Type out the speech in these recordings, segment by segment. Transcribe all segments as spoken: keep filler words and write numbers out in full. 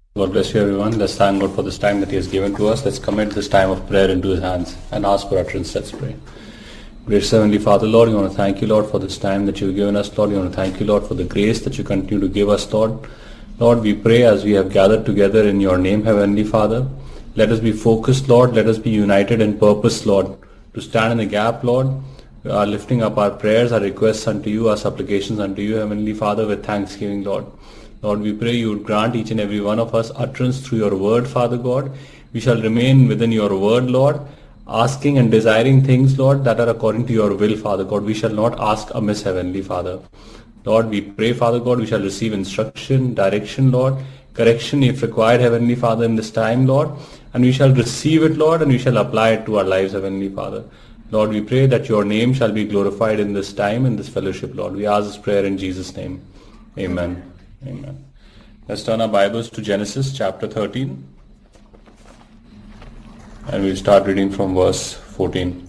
God bless you, everyone. Let's thank God for this time that He has given to us. Let's commit this time of prayer into His hands and ask for utterance. Let's pray. Gracious Heavenly Father, Lord, we want to thank you, Lord, for this time that you've given us. Lord, we want to thank you, Lord, for the grace that you continue to give us, Lord. Lord, we pray as we have gathered together in your name, Heavenly Father. Let us be focused, Lord. Let us be united in purpose, Lord, to stand in the gap, Lord. We are lifting up our prayers, our requests unto you, our supplications unto you, Heavenly Father, with thanksgiving, Lord. Lord, we pray you would grant each and every one of us utterance through your word, Father God. We shall remain within your word, Lord, asking and desiring things, Lord, that are according to your will, Father God. We shall not ask amiss, Heavenly Father. Lord, we pray, Father God, we shall receive instruction, direction, Lord, correction if required, Heavenly Father, in this time, Lord. And we shall receive it, Lord, and we shall apply it to our lives, Heavenly Father. Lord, we pray that your name shall be glorified in this time, in this fellowship, Lord. We ask this prayer in Jesus' name. Amen. Amen. Let's turn our Bibles to Genesis chapter thirteen. And we'll start reading from verse fourteen.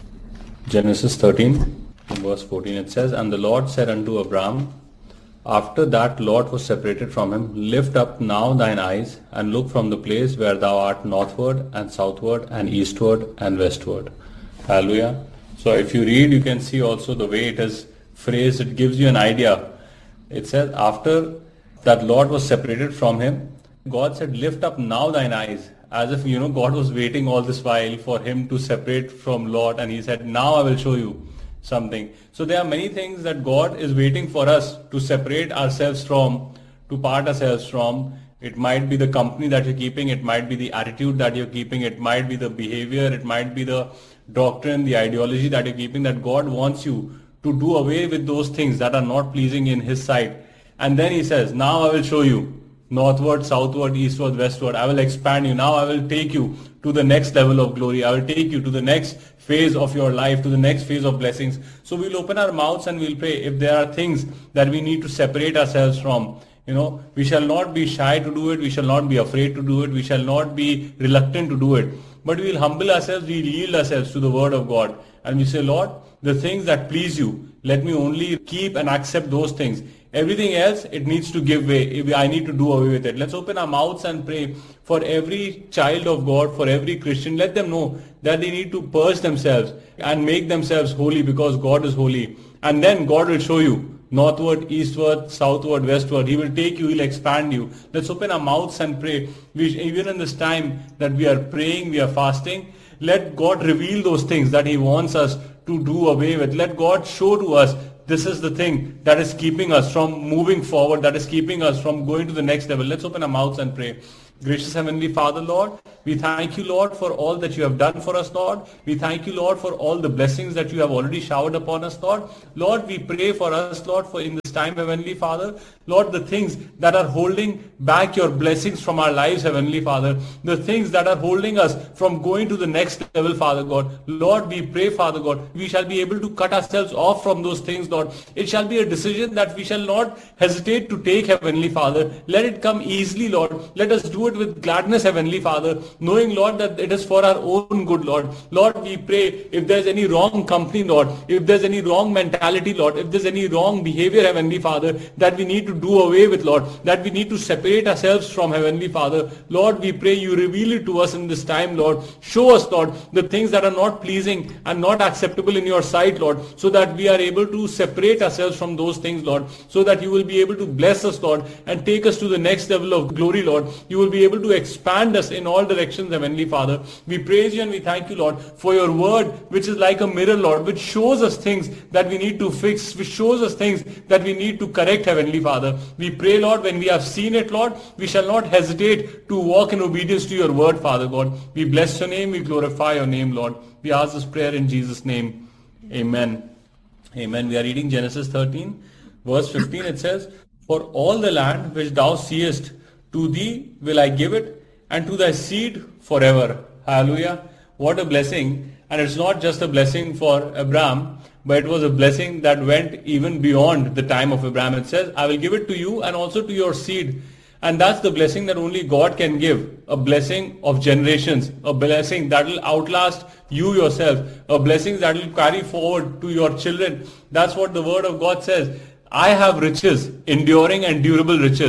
Genesis thirteen, verse fourteen. It says, And the Lord said unto Abram, after that Lot was separated from him, Lift up now thine eyes, and look from the place where thou art northward, and southward, and eastward, and westward. Hallelujah. So if you read, you can see also the way it is phrased. It gives you an idea. It says, after that Lot was separated from him, God said, lift up now thine eyes. As if, you know, God was waiting all this while for him to separate from Lot. And he said, now I will show you something. So there are many things that God is waiting for us to separate ourselves from, to part ourselves from. It might be the company that you're keeping. It might be the attitude that you're keeping. It might be the behavior. It might be the doctrine, the ideology that you're keeping, that God wants you to do away with those things that are not pleasing in His sight. And then He says, now I will show you northward, southward, eastward, westward. I will expand you. Now I will take you to the next level of glory. I will take you to the next phase of your life, to the next phase of blessings. So we'll open our mouths and we'll pray. If there are things that we need to separate ourselves from, you know, we shall not be shy to do it. We shall not be afraid to do it. We shall not be reluctant to do it. But we will humble ourselves. We yield ourselves to the word of God. And we say, Lord, the things that please you, let me only keep and accept those things. Everything else, it needs to give way. I need to do away with it. Let's open our mouths and pray for every child of God, for every Christian. Let them know that they need to purge themselves and make themselves holy because God is holy. And then God will show you northward, eastward, southward, westward. He will take you, He'll expand you. Let's open our mouths and pray. We, even in this time that we are praying, we are fasting, let God reveal those things that He wants us to do away with. Let God show to us this is the thing that is keeping us from moving forward, that is keeping us from going to the next level. Let's open our mouths and pray. Gracious Heavenly Father, Lord, we thank you, Lord, for all that you have done for us, Lord. We thank you, Lord, for all the blessings that you have already showered upon us, Lord. Lord, we pray for us, Lord, for in this time, Heavenly Father, Lord, the things that are holding back your blessings from our lives, Heavenly Father, the things that are holding us from going to the next level, Father God. Lord, we pray, Father God, we shall be able to cut ourselves off from those things, Lord. It shall be a decision that we shall not hesitate to take, Heavenly Father. Let it come easily, Lord. Let us do it with gladness, Heavenly Father, knowing, Lord, that it is for our own good, Lord. Lord, we pray if there's any wrong company, Lord, if there's any wrong mentality, Lord, if there's any wrong behavior, Heavenly Father, that we need to do away with, Lord, that we need to separate ourselves from, Heavenly Father, Lord, we pray you reveal it to us in this time, Lord. Show us, Lord, the things that are not pleasing and not acceptable in your sight, Lord, so that we are able to separate ourselves from those things, Lord, so that you will be able to bless us, Lord, and take us to the next level of glory, Lord. You will be able to expand us in all directions, Heavenly Father. We praise you and we thank you, Lord, for your word, which is like a mirror, Lord, which shows us things that we need to fix, which shows us things that we need to correct, Heavenly Father. We pray, Lord, when we have seen it, Lord, we shall not hesitate to walk in obedience to your word, Father God. We bless your name, we glorify your name, Lord. We ask this prayer in Jesus' name. Amen. Amen. We are reading Genesis thirteen, verse fifteen. It says, For all the land which thou seest, to thee will I give it, and to thy seed forever. Hallelujah. What a blessing. And it's not just a blessing for Abraham, but it was a blessing that went even beyond the time of Abraham. It says, I will give it to you and also to your seed. And that's the blessing that only God can give. A blessing of generations. A blessing that will outlast you yourself. A blessing that will carry forward to your children. That's what the word of God says. I have riches, enduring and durable riches.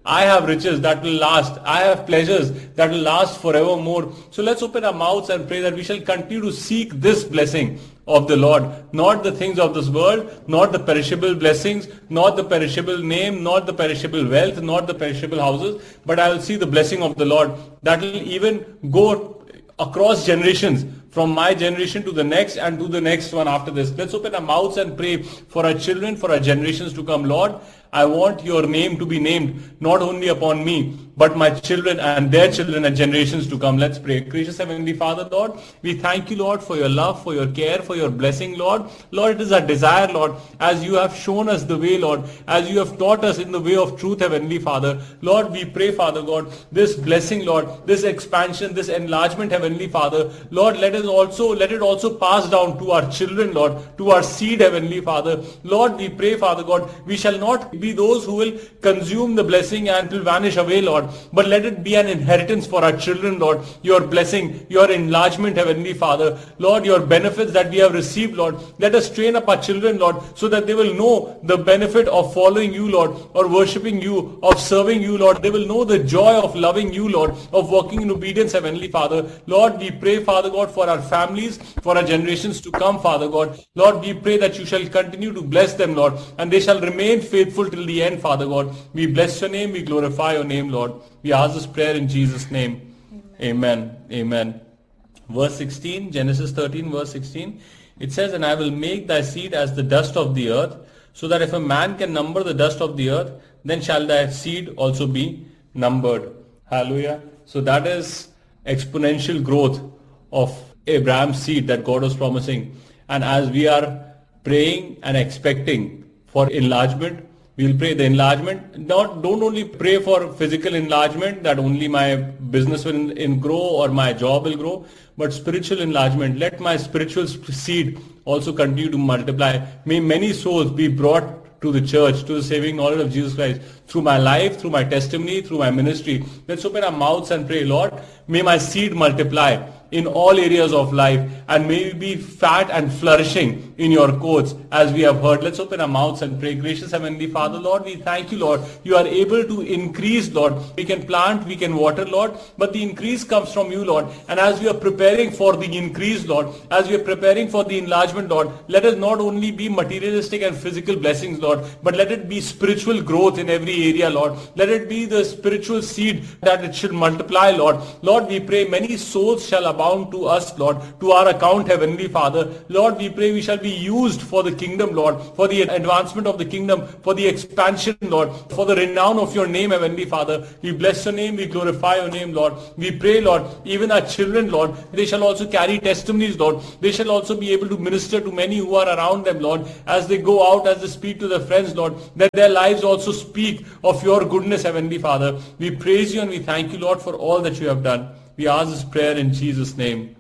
I have riches that will last. I have pleasures that will last forevermore. So let's open our mouths and pray that we shall continue to seek this blessing of the Lord, not the things of this world, not the perishable blessings, not the perishable name, not the perishable wealth, not the perishable houses, but I will see the blessing of the Lord that will even go across generations, from my generation to the next and to the next one after this. Let's open our mouths and pray for our children, for our generations to come. Lord, I want your name to be named not only upon me, but my children and their children and generations to come. Let's pray. Gracious Heavenly Father, Lord, we thank you, Lord, for your love, for your care, for your blessing, Lord. Lord, it is our desire, Lord, as you have shown us the way, Lord, as you have taught us in the way of truth, Heavenly Father. Lord, we pray, Father God, this blessing, Lord, this expansion, this enlargement, Heavenly Father, Lord, let us also, let it also pass down to our children, Lord, to our seed, Heavenly Father. Lord, we pray, Father God, we shall not be those who will consume the blessing and will vanish away, Lord, but let it be an inheritance for our children, Lord, your blessing, your enlargement, Heavenly Father, Lord, your benefits that we have received, Lord. Let us train up our children, Lord, so that they will know the benefit of following you, Lord, or worshipping you, of serving you, Lord. They will know the joy of loving you, Lord, of walking in obedience, Heavenly Father. Lord, we pray, Father God, for our families, for our generations to come, Father God. Lord, we pray that you shall continue to bless them, Lord, and they shall remain faithful till the end, Father God. We bless your name, we glorify your name, Lord. We ask this prayer in Jesus' name. Amen. Amen. Amen. Verse sixteen, Genesis thirteen, verse sixteen. It says, and I will make thy seed as the dust of the earth, so that if a man can number the dust of the earth, then shall thy seed also be numbered. Hallelujah. So that is exponential growth of Abraham's seed that God was promising. And as we are praying and expecting for enlargement, we will pray the enlargement. Not don't only pray for physical enlargement, that only my business will in, in grow or my job will grow, but spiritual enlargement. Let my spiritual seed also continue to multiply. May many souls be brought to the church, to the saving knowledge of Jesus Christ, through my life, through my testimony, through my ministry. Let's open our mouths and pray, Lord, may my seed multiply in all areas of life, and may we be fat and flourishing in your courts, as we have heard. Let's open our mouths and pray. Gracious Heavenly Father, Lord, we thank you, Lord. You are able to increase, Lord. We can plant, we can water, Lord, but the increase comes from you, Lord. And as we are preparing for the increase, Lord, as we are preparing for the enlargement, Lord, let us not only be materialistic and physical blessings, Lord, but let it be spiritual growth in every area, Lord. Let it be the spiritual seed that it should multiply, Lord. Lord, we pray many souls shall abound to us, Lord, to our account, Heavenly Father. Lord, we pray we shall be used for the kingdom, Lord, for the advancement of the kingdom, for the expansion, Lord, for the renown of your name, Heavenly Father. We bless your name, we glorify your name, Lord. We pray, Lord, even our children, Lord, they shall also carry testimonies, Lord. They shall also be able to minister to many who are around them, Lord, as they go out, as they speak to their friends, Lord, that their lives also speak of your goodness, Heavenly Father. We praise you and we thank you, Lord, for all that you have done. We ask this prayer in Jesus' name.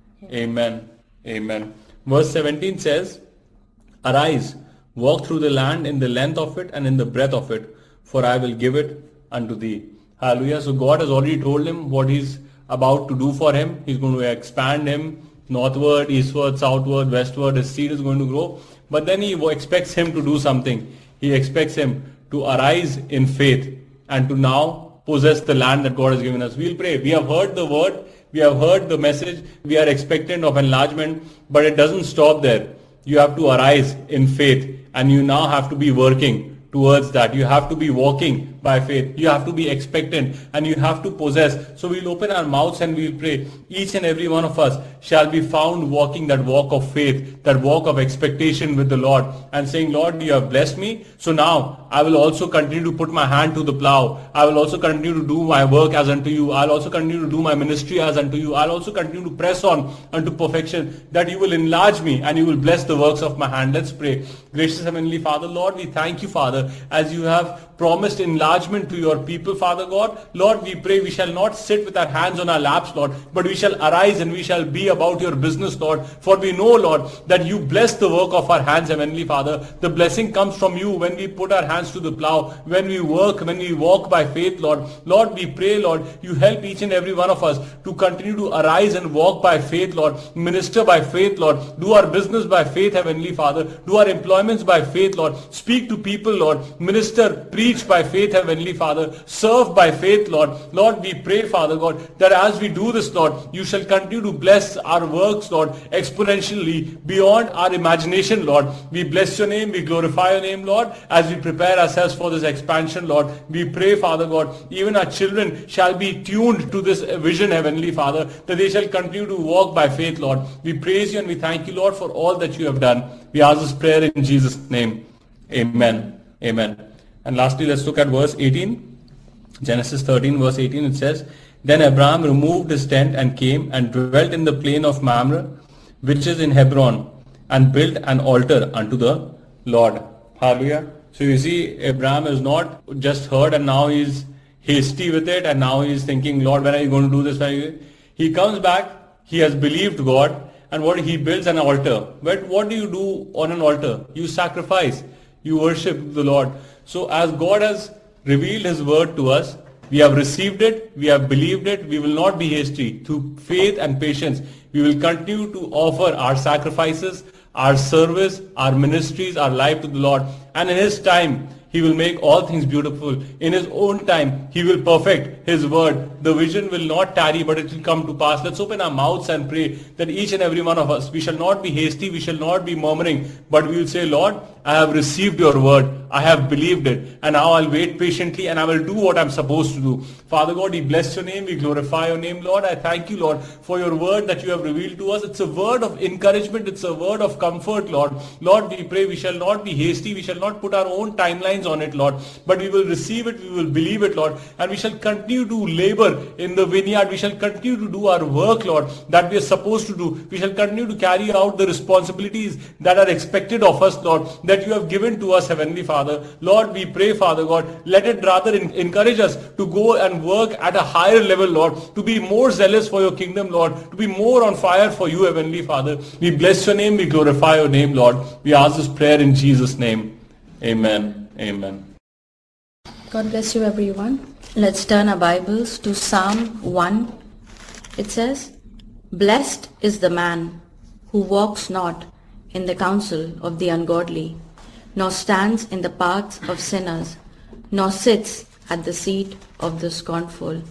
Amen. Amen. Verse seventeen says, arise, walk through the land in the length of it and in the breadth of it, for I will give it unto thee. Hallelujah. So God has already told him what he's about to do for him. He's going to expand him northward, eastward, southward, westward. His seed is going to grow. But then he expects him to do something. He expects him to arise in faith and to now possess the land that God has given us. We'll pray. We have heard the word. We have heard the message. We are expectant of enlargement, but it doesn't stop there. You have to arise in faith, and you now have to be working towards that. You have to be walking by faith. You have to be expectant, and you have to possess. So we'll open our mouths and we'll pray. Each and every one of us shall be found walking that walk of faith, that walk of expectation with the Lord, and saying, Lord, you have blessed me. So now I will also continue to put my hand to the plow. I will also continue to do my work as unto you. I'll also continue to do my ministry as unto you. I'll also continue to press on unto perfection, that you will enlarge me and you will bless the works of my hand. Let's pray. Gracious Heavenly Father, Lord, we thank you, Father, as you have promised enlargement to your people, Father God. Lord, we pray we shall not sit with our hands on our laps, Lord, but we shall arise and we shall be about your business, Lord. For we know, Lord, that you bless the work of our hands, Heavenly Father. The blessing comes from you when we put our hands to the plow, when we work, when we walk by faith, Lord. Lord, we pray, Lord, you help each and every one of us to continue to arise and walk by faith, Lord. Minister by faith, Lord. Do our business by faith, Heavenly Father. Do our employments by faith, Lord. Speak to people, Lord. Minister, preach preach by faith, Heavenly Father, serve by faith, Lord. Lord, we pray, Father God, that as we do this, Lord, you shall continue to bless our works, Lord, exponentially beyond our imagination, Lord. We bless your name, we glorify your name, Lord, as we prepare ourselves for this expansion, Lord. We pray, Father God, even our children shall be tuned to this vision, Heavenly Father, that they shall continue to walk by faith, Lord. We praise you and we thank you, Lord, for all that you have done. We ask this prayer in Jesus' name. Amen. Amen. And lastly, let's look at verse eighteen. Genesis thirteen, verse eighteen, it says, Then Abraham removed his tent and came and dwelt in the plain of Mamre, which is in Hebron, and built an altar unto the Lord. Hallelujah. So you see, Abraham is not just heard and now he's hasty with it and now he's thinking, Lord, when are you going to do this? When are you? He comes back, he has believed God, and what he builds an altar. But what do you do on an altar? You sacrifice. You worship the Lord. So as God has revealed his word to us, we have received it, we have believed it, we will not be hasty. Through faith and patience, we will continue to offer our sacrifices, our service, our ministries, our life to the Lord. And in his time, he will make all things beautiful. In his own time, he will perfect his word. The vision will not tarry, but it will come to pass. Let's open our mouths and pray that each and every one of us, we shall not be hasty, we shall not be murmuring, but we will say, Lord, I have received your word. I have believed it. And now I'll wait patiently and I will do what I'm supposed to do. Father God, we bless your name. We glorify your name, Lord. I thank you, Lord, for your word that you have revealed to us. It's a word of encouragement. It's a word of comfort, Lord. Lord, we pray we shall not be hasty. We shall not put our own timelines on it, Lord. But we will receive it. We will believe it, Lord. And we shall continue to labor in the vineyard. We shall continue to do our work, Lord, that we are supposed to do. We shall continue to carry out the responsibilities that are expected of us, Lord, that you have given to us, Heavenly Father. Lord, we pray, Father God, let it rather encourage us to go and work at a higher level, Lord, to be more zealous for your kingdom, Lord, to be more on fire for you, Heavenly Father. We bless your name, we glorify your name, Lord. We ask this prayer in Jesus' name. Amen. Amen. God bless you, everyone. Let's turn our Bibles to Psalm one. It says, Blessed is the man who walks not in the counsel of the ungodly, nor stands in the paths of sinners, nor sits at the seat of the scornful. It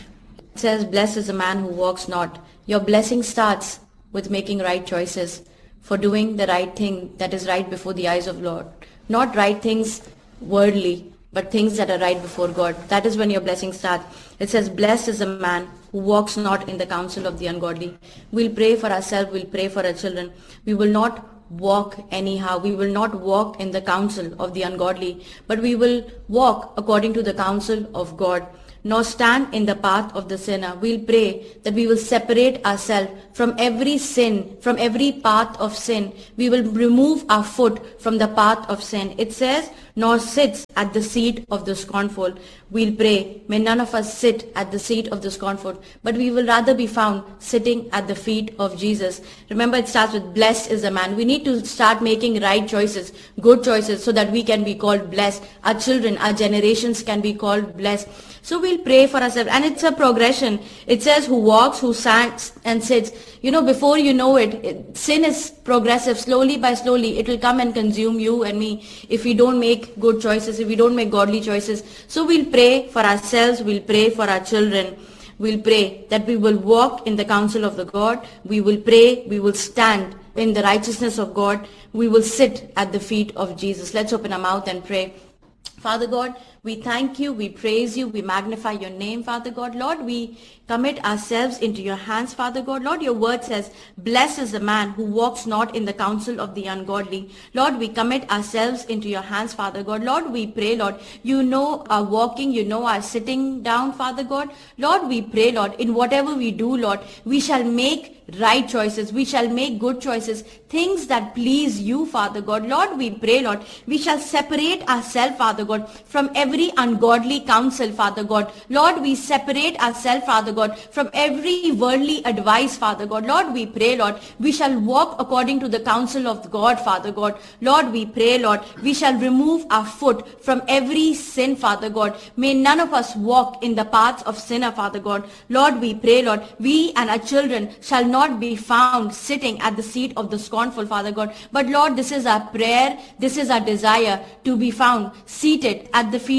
says, Blessed is the man who walks not. Your blessing starts with making right choices, for doing the right thing that is right before the eyes of Lord. Not right things worldly, but things that are right before God. That is when your blessing starts. It says, Blessed is the man who walks not in the counsel of the ungodly. We'll pray for ourselves, we'll pray for our children. We will not walk anyhow. We will not walk in the counsel of the ungodly, but we will walk according to the counsel of God, nor stand in the path of the sinner. We'll pray that we will separate ourselves from every sin, from every path of sin. We will remove our foot from the path of sin. It says, nor sits at the seat of the scornful. We'll pray, may none of us sit at the seat of the scornful, but we will rather be found sitting at the feet of Jesus. Remember, it starts with blessed is the man. We need to start making right choices, good choices, so that we can be called blessed. Our children, our generations can be called blessed. So we'll pray for ourselves, and it's a progression. It says who walks, who stands and sits. You know, before you know it, it, sin is progressive. Slowly by slowly, it will come and consume you and me if we don't make good choices, if we don't make godly choices. So we'll pray for ourselves, we'll pray for our children. We'll pray that we will walk in the counsel of the God. We will pray, we will stand in the righteousness of God. We will sit at the feet of Jesus. Let's open our mouth and pray. Father God, we thank you, we praise you, we magnify your name, Father God. Lord, we commit ourselves into your hands, Father God. Lord, your word says, blessed is the man who walks not in the counsel of the ungodly. Lord, we commit ourselves into your hands, Father God. Lord, we pray, Lord, you know our walking, you know our sitting down, Father God. Lord, we pray, Lord, in whatever we do, Lord, we shall make right choices. We shall make good choices, things that please you, Father God. Lord, we pray, Lord, we shall separate ourselves, Father God, from every ungodly counsel, Father God. Lord, we separate ourselves, Father God, from every worldly advice, Father God. Lord, we pray, Lord, we shall walk according to the counsel of God, Father God. Lord, we pray, Lord, we shall remove our foot from every sin, Father God. May none of us walk in the paths of sinner, Father God. Lord, we pray, Lord, we and our children shall not be found sitting at the seat of the scornful, Father God. But Lord, this is our prayer, this is our desire, to be found seated at the feet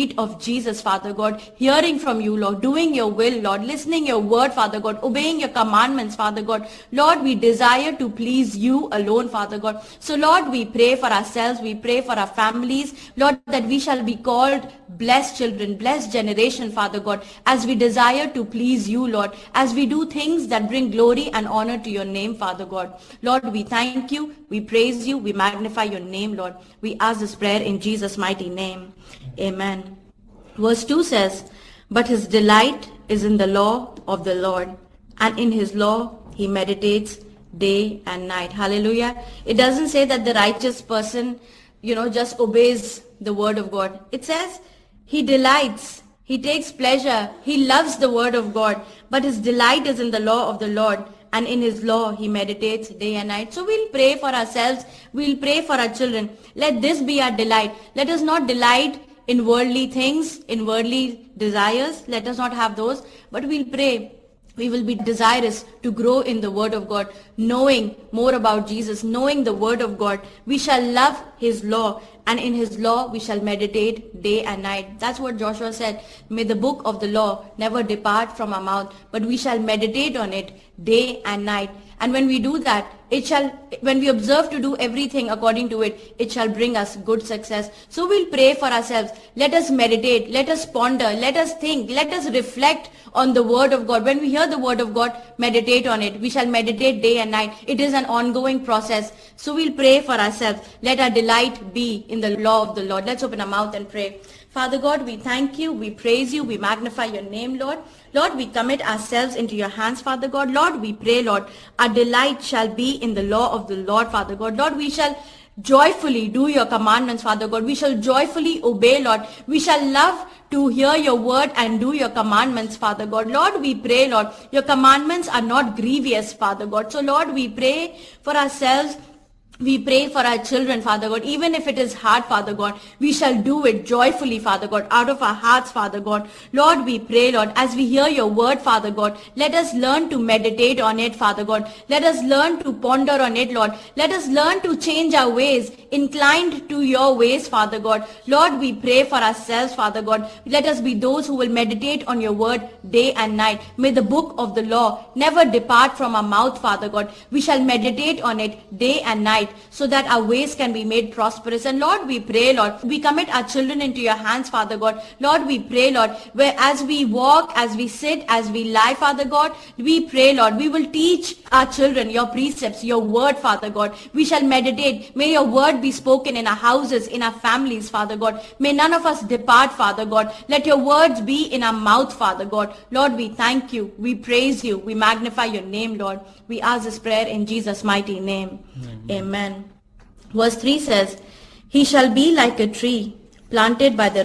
feet of Jesus, Father God, hearing from you, Lord, doing your will, Lord, listening your word, Father God, obeying your commandments, Father God. Lord, we desire to please you alone, Father God. So, Lord, we pray for ourselves, we pray for our families, Lord, that we shall be called blessed children, blessed generation, Father God, as we desire to please you, Lord, as we do things that bring glory and honor to your name, Father God. Lord, we thank you, we praise you, we magnify your name, Lord. We ask this prayer in Jesus' mighty name. Amen. Verse two says, but his delight is in the law of the Lord, and in his law he meditates day and night. Hallelujah. It doesn't say that the righteous person, you know, just obeys the word of God. It says he delights, he takes pleasure, he loves the word of God, but his delight is in the law of the Lord, and in his law he meditates day and night. So we'll pray for ourselves, we'll pray for our children. Let this be our delight. Let us not delight in worldly things, in worldly desires. Let us not have those, but we'll pray. We will be desirous to grow in the word of God, knowing more about Jesus, knowing the word of God. We shall love his law, and in his law we shall meditate day and night. That's what Joshua said. May the book of the law never depart from our mouth, but we shall meditate on it day and night. And when we do that, it shall, when we observe to do everything according to it, it shall bring us good success. So we'll pray for ourselves. Let us meditate, let us ponder, let us think, let us reflect on the word of God. When we hear the word of God, meditate on it. We shall meditate day and night. It is an ongoing process. So we'll pray for ourselves. Let our delight be in the law of the Lord. Let's open our mouth and pray. Father God, we thank you, we praise you, we magnify your name, Lord. Lord, we commit ourselves into your hands, Father God. Lord, we pray, Lord, our delight shall be in the law of the Lord, Father God. Lord, we shall joyfully do your commandments, Father God. We shall joyfully obey, Lord. We shall love to hear your word and do your commandments, Father God. Lord, we pray, Lord, your commandments are not grievous, Father God. So, Lord, we pray for ourselves. We pray for our children, Father God. Even if it is hard, Father God, we shall do it joyfully, Father God, out of our hearts, Father God. Lord, we pray, Lord, as we hear your word, Father God, let us learn to meditate on it, Father God. Let us learn to ponder on it, Lord. Let us learn to change our ways, inclined to your ways, Father God. Lord, we pray for ourselves, Father God. Let us be those who will meditate on your word day and night. May the book of the law never depart from our mouth, Father God. We shall meditate on it day and night, so that our ways can be made prosperous. And Lord, we pray, Lord, we commit our children into your hands, Father God. Lord, we pray, Lord, where as we walk, as we sit, as we lie, Father God, we pray, Lord, we will teach our children your precepts, your word, Father God. We shall meditate. May your word be spoken in our houses, in our families, Father God. May none of us depart, Father God. Let your words be in our mouth, Father God. Lord, we thank you. We praise you. We magnify your name, Lord. We ask this prayer in Jesus' mighty name. Amen. Amen. Verse three says, he shall be like a tree planted by the